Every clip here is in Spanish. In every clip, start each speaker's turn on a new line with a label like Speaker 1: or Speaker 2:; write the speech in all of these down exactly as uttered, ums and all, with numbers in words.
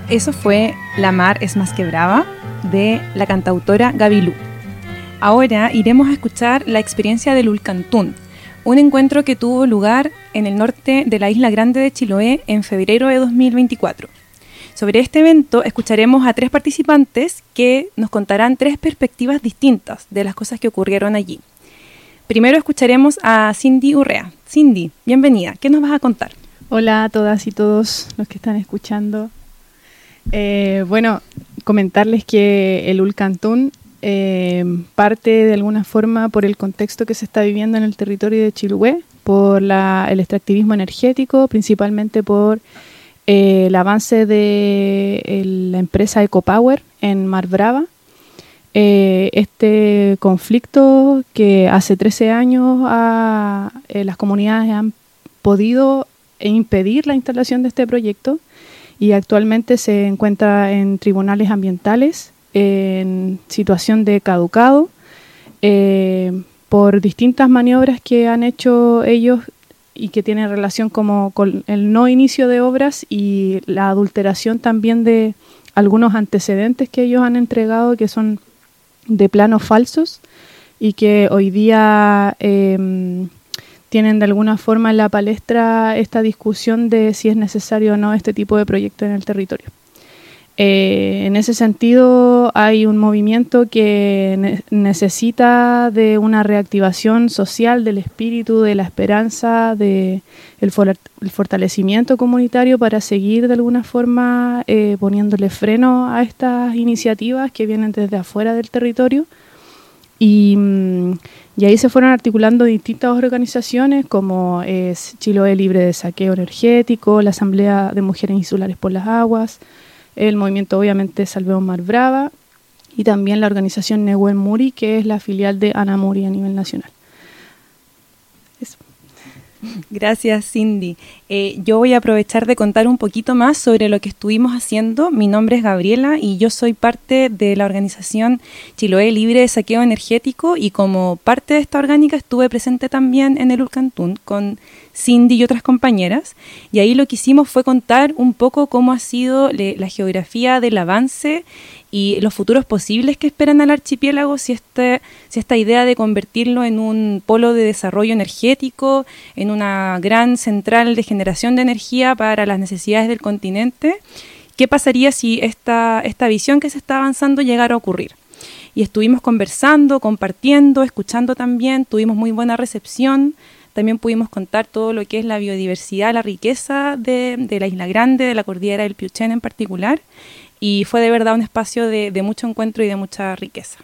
Speaker 1: Eso fue La mar es más que brava, de la cantautora Gabilú. Ahora iremos a escuchar la experiencia del Ulcantún, un encuentro que tuvo lugar en el norte de la Isla Grande de Chiloé en febrero de dos mil veinticuatro. Sobre este evento escucharemos a tres participantes que nos contarán tres perspectivas distintas de las cosas que ocurrieron allí. Primero escucharemos a Cindy Urrea. Cindy, bienvenida. ¿Qué nos vas a contar?
Speaker 2: Hola a todas y todos los que están escuchando. Eh, bueno, comentarles que el Ulcantún eh, parte de alguna forma por el contexto que se está viviendo en el territorio de Chiloé, por la, el extractivismo energético, principalmente por eh, el avance de el, la empresa Ecopower en Mar Brava. Eh, este conflicto que hace trece años a, eh, las comunidades han podido impedir la instalación de este proyecto y actualmente se encuentra en tribunales ambientales en situación de caducado eh, por distintas maniobras que han hecho ellos y que tienen relación como con el no inicio de obras y la adulteración también de algunos antecedentes que ellos han entregado que son de planos falsos y que hoy día eh, tienen de alguna forma en la palestra esta discusión de si es necesario o no este tipo de proyecto en el territorio. Eh, en ese sentido hay un movimiento que ne- necesita de una reactivación social del espíritu, de la esperanza, de el, for- el fortalecimiento comunitario para seguir de alguna forma eh, poniéndole freno a estas iniciativas que vienen desde afuera del territorio. Y, y ahí se fueron articulando distintas organizaciones como es Chiloé Libre de Saqueo Energético, la Asamblea de Mujeres Insulares por las Aguas, el movimiento obviamente Salvemos Mar Brava y también la organización Nehuen Muri, que es la filial de Ana Muri a nivel nacional. Eso.
Speaker 1: Gracias, Cindy. Eh, yo voy a aprovechar de contar un poquito más sobre lo que estuvimos haciendo. Mi nombre es Gabriela y yo soy parte de la organización Chiloé Libre de Saqueo Energético y como parte de esta orgánica estuve presente también en el Ulcantún con Cindy y otras compañeras y ahí lo que hicimos fue contar un poco cómo ha sido le, la geografía del avance y los futuros posibles que esperan al archipiélago si, este, si esta idea de convertirlo en un polo de desarrollo energético, en una gran central de generación de energía para las necesidades del continente, ¿qué pasaría si esta, esta visión que se está avanzando llegara a ocurrir? Y estuvimos conversando, compartiendo, escuchando también, tuvimos muy buena recepción, también pudimos contar todo lo que es la biodiversidad, la riqueza de, de la Isla Grande, de la cordillera del Piuchén en particular, y fue de verdad un espacio de, de mucho encuentro y de mucha riqueza.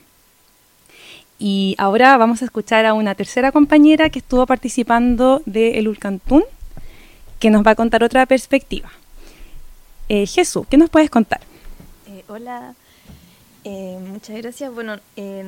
Speaker 1: Y ahora vamos a escuchar a una tercera compañera que estuvo participando del Ulcantún, que nos va a contar otra perspectiva. Eh, Jesús, ¿qué nos puedes contar?
Speaker 3: Eh, hola, eh, muchas gracias. Bueno, eh,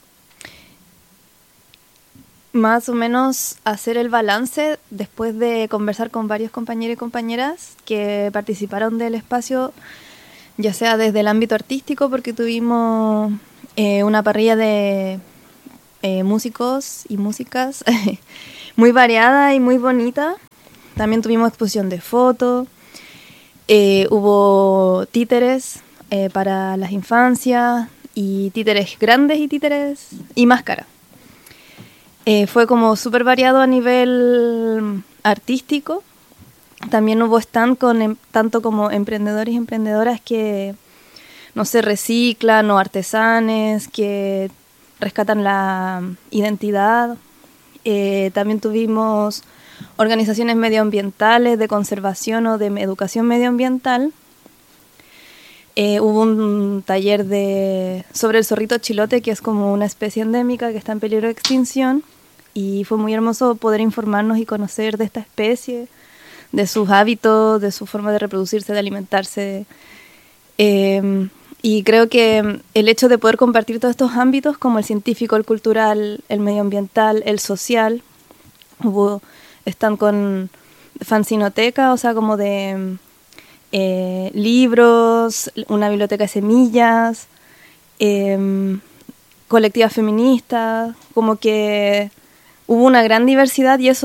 Speaker 3: más o menos hacer el balance después de conversar con varios compañeros y compañeras que participaron del espacio, ya sea desde el ámbito artístico, porque tuvimos eh, una parrilla de eh, músicos y músicas muy variada y muy bonita. También tuvimos exposición de fotos, eh, hubo títeres eh, para las infancias, y títeres grandes y títeres y máscara. Eh, fue como súper variado a nivel artístico. También hubo stand con em, tanto como emprendedores y emprendedoras que, no sé, reciclan o artesanes, que rescatan la identidad. Eh, también tuvimos organizaciones medioambientales de conservación o de educación medioambiental. Eh, hubo un taller de sobre el zorrito chilote, que es como una especie endémica que está en peligro de extinción, y fue muy hermoso poder informarnos y conocer de esta especie, de sus hábitos, de su forma de reproducirse, de alimentarse. Eh, y creo que el hecho de poder compartir todos estos ámbitos, como el científico, el cultural, el medioambiental, el social, hubo, están con fanzinoteca, o sea, como de eh, libros, una biblioteca de semillas, eh, colectivas feministas, como que hubo una gran diversidad y eso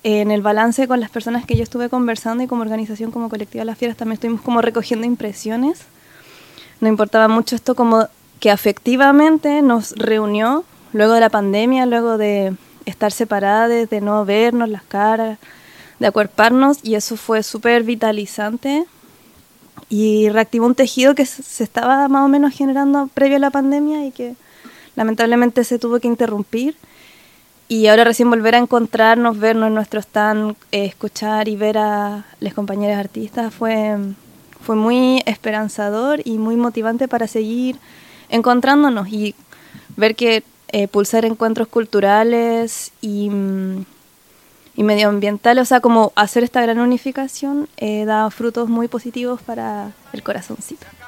Speaker 3: en el balance con las personas que yo estuve conversando y como organización, como Colectiva Las Fieras, también estuvimos como recogiendo impresiones. Nos importaba mucho esto como que afectivamente nos reunió luego de la pandemia, luego de estar separadas, de no vernos las caras, de acuerparnos, y eso fue súper vitalizante y reactivó un tejido que se estaba más o menos generando previo a la pandemia y que lamentablemente se tuvo que interrumpir. Y ahora recién volver a encontrarnos, vernos en nuestro stand, eh, escuchar y ver a las compañeras artistas fue, fue muy esperanzador y muy motivante para seguir encontrándonos y ver que eh, pulsar encuentros culturales y, y medioambientales, o sea, como hacer esta gran unificación, eh, da frutos muy positivos para el corazoncito.